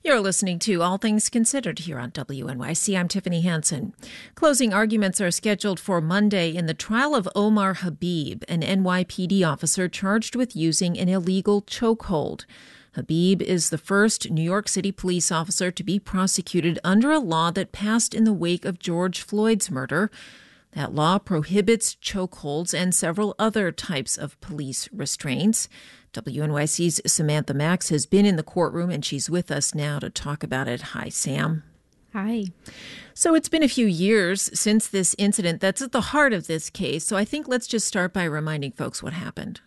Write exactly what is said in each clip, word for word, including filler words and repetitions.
You're listening to All Things Considered here on W N Y C. I'm Tiffany Hansen. Closing arguments are scheduled for Monday in the trial of Omar Habib, an N Y P D officer charged with using an illegal chokehold. Habib is the first New York City police officer to be prosecuted under a law that passed in the wake of George Floyd's murder. That law prohibits chokeholds and several other types of police restraints. W N Y C's Samantha Max has been in the courtroom, and she's with us now to talk about it. Hi, Sam. Hi. So it's been a few years since this incident that's at the heart of this case, so I think let's just start by reminding folks what happened.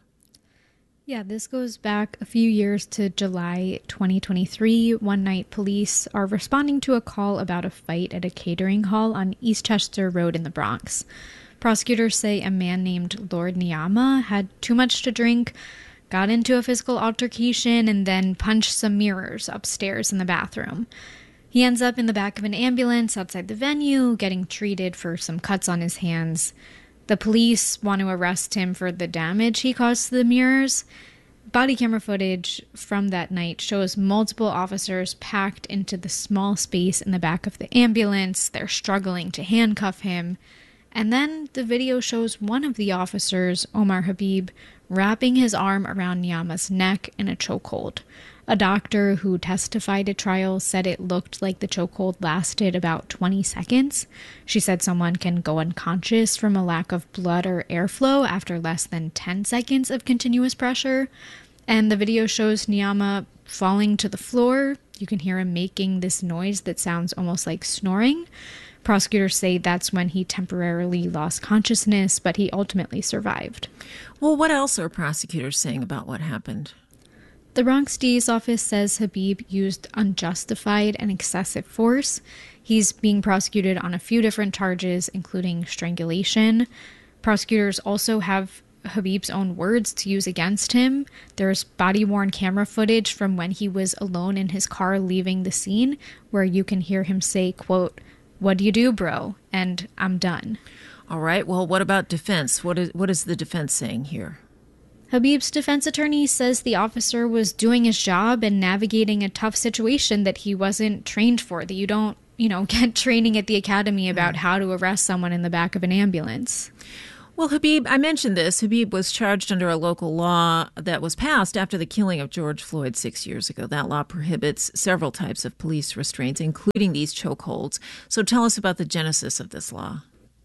Yeah, this goes back a few years to July twenty twenty-three. One night, police are responding to a call about a fight at a catering hall on Eastchester Road in the Bronx. Prosecutors say a man named Lord Nyama had too much to drink, got into a physical altercation, and then punched some mirrors upstairs in the bathroom. He ends up in the back of an ambulance outside the venue, getting treated for some cuts on his hands. The police want to arrest him for the damage he caused to the mirrors. Body camera footage from that night shows multiple officers packed into the small space in the back of the ambulance. They're struggling to handcuff him. And then the video shows one of the officers, Omar Habib, wrapping his arm around Nyama's neck in a chokehold. A doctor who testified at trial said it looked like the chokehold lasted about twenty seconds. She said someone can go unconscious from a lack of blood or airflow after less than ten seconds of continuous pressure. And the video shows Nyama falling to the floor. You can hear him making this noise that sounds almost like snoring. Prosecutors say that's when he temporarily lost consciousness, but he ultimately survived. Well, what else are prosecutors saying about what happened? The Bronx D A's office says Habib used unjustified and excessive force. He's being prosecuted on a few different charges, including strangulation. Prosecutors also have Habib's own words to use against him. There's body-worn camera footage from when he was alone in his car leaving the scene, where you can hear him say, quote, "What do you do, bro?" and "I'm done." All right. Well, what about defense? What is what is the defense saying here? Habib's defense attorney says the officer was doing his job and navigating a tough situation that he wasn't trained for, that you don't, you know, get training at the academy about how to arrest someone in the back of an ambulance. Well, Habib, I mentioned this. Habib was charged under a local law that was passed after the killing of George Floyd six years ago. That law prohibits several types of police restraints, including these chokeholds. So tell us about the genesis of this law.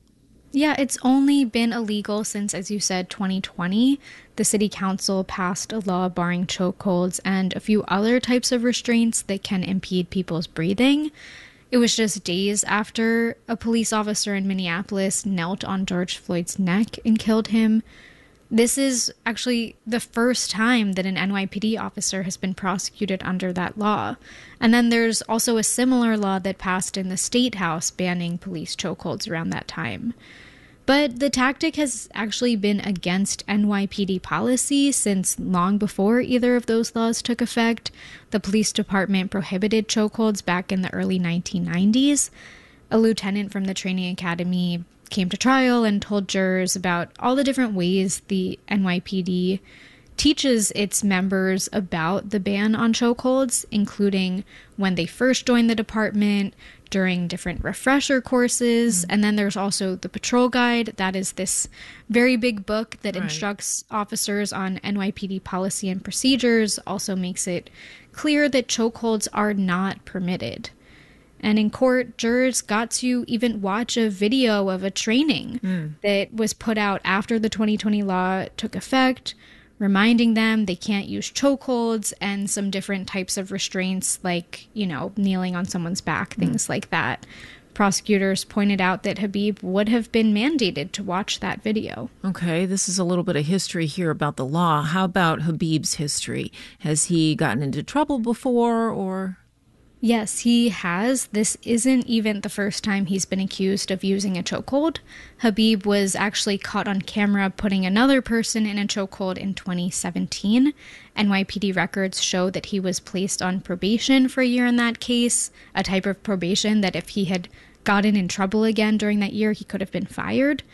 Yeah, it's only been illegal since, as you said, twenty twenty. The city council passed a law barring chokeholds and a few other types of restraints that can impede people's breathing. It was just days after a police officer in Minneapolis knelt on George Floyd's neck and killed him. This is actually the first time that an N Y P D officer has been prosecuted under that law. And then there's also a similar law that passed in the State House banning police chokeholds around that time. But the tactic has actually been against N Y P D policy since long before either of those laws took effect. The police department prohibited chokeholds back in the early nineteen nineties. A lieutenant from the training academy came to trial and told jurors about all the different ways the N Y P D teaches its members about the ban on chokeholds, including when they first join the department, during different refresher courses, mm-hmm. and then there's also the patrol guide. That is this very big book that right. instructs officers on N Y P D policy and procedures, also makes it clear that chokeholds are not permitted. And in court, jurors got to even watch a video of a training mm. that was put out after the twenty twenty law took effect, reminding them they can't use chokeholds and some different types of restraints like, you know, kneeling on someone's back, things mm. like that. Prosecutors pointed out that Habib would have been mandated to watch that video. Okay, this is a little bit of history here about the law. How about Habib's history? Has he gotten into trouble before or... Yes, he has. This isn't even the first time he's been accused of using a chokehold. Habib was actually caught on camera putting another person in a chokehold in twenty seventeen. N Y P D records show that he was placed on probation for a year in that case, a type of probation that if he had gotten in trouble again during that year, he could have been fired.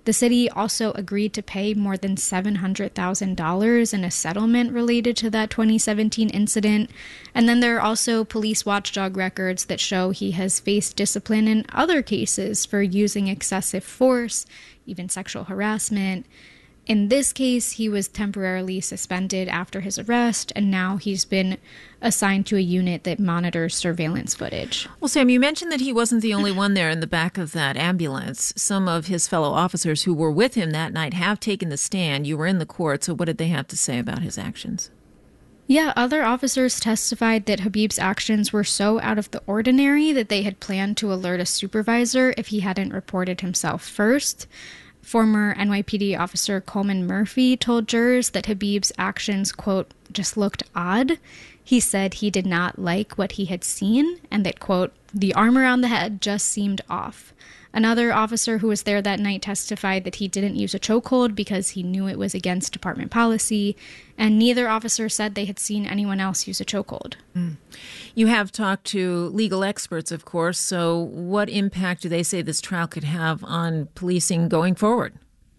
The city also agreed to pay more than seven hundred thousand dollars in a settlement related to that twenty seventeen incident. And then there are also police watchdog records that show he has faced discipline in other cases for using excessive force, even sexual harassment. In this case, he was temporarily suspended after his arrest, and now he's been assigned to a unit that monitors surveillance footage. Well, Sam, you mentioned that he wasn't the only one there in the back of that ambulance. Some of his fellow officers who were with him that night have taken the stand. You were in the court, so what did they have to say about his actions? Yeah, other officers testified that Habib's actions were so out of the ordinary that they had planned to alert a supervisor if he hadn't reported himself first. Former N Y P D officer Coleman Murphy told jurors that Habib's actions, quote, just looked odd. He said he did not like what he had seen and that, quote, the arm around the head just seemed off. Another officer who was there that night testified that he didn't use a chokehold because he knew it was against department policy, and neither officer said they had seen anyone else use a chokehold. Mm. You have talked to legal experts, of course, so what impact do they say this trial could have on policing going forward?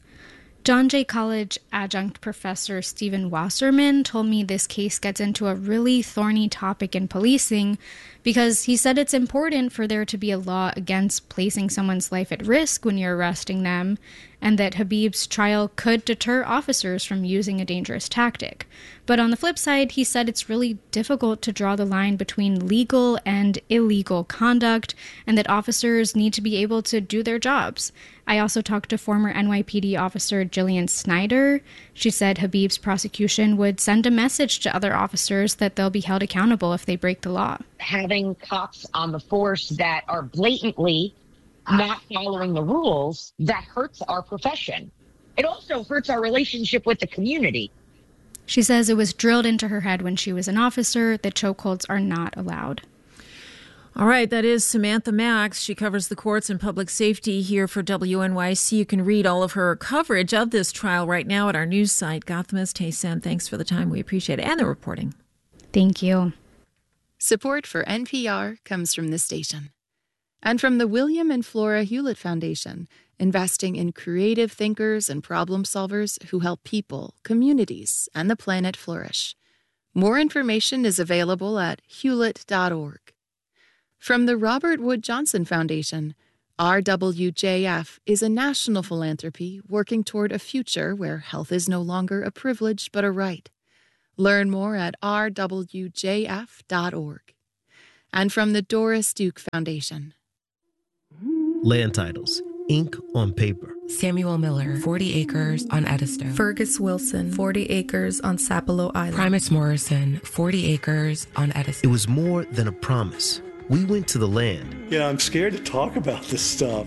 John Jay College adjunct professor Stephen Wasserman told me this case gets into a really thorny topic in policing because he said it's important for there to be a law against placing someone's life at risk when you're arresting them, and that Habib's trial could deter officers from using a dangerous tactic. But on the flip side, he said it's really difficult to draw the line between legal and illegal conduct, and that officers need to be able to do their jobs. I also talked to former N Y P D officer Jillian Snyder. She said Habib's prosecution would send a message to other officers that they'll be held accountable if they break the law. Having cops on the force that are blatantly not following the rules, that hurts our profession. It also hurts our relationship with the community. She says it was drilled into her head when she was an officer that chokeholds are not allowed. All right, that is Samantha Max. She covers the courts and public safety here for W N Y C. You can read all of her coverage of this trial right now at our news site, Gothamist. Hey, Sam, thanks for the time. We appreciate it. And the reporting. Thank you. Support for N P R comes from this station. And from the William and Flora Hewlett Foundation, investing in creative thinkers and problem solvers who help people, communities, and the planet flourish. More information is available at hewlett dot org. From the Robert Wood Johnson Foundation, R W J F is a national philanthropy working toward a future where health is no longer a privilege but a right. Learn more at r w j f dot org. And from the Doris Duke Foundation. Land titles, ink on paper. Samuel Miller, forty acres on Edisto. Fergus Wilson, forty acres on Sapelo Island. Primus Morrison, forty acres on Edisto. It was more than a promise. We went to the land. Yeah, I'm scared to talk about this stuff.